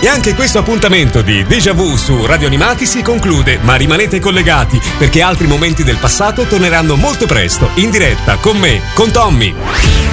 E anche questo appuntamento di Déjà Vu su Radio Animati si conclude, ma rimanete collegati perché altri momenti del passato torneranno molto presto in diretta con me, con Tommy.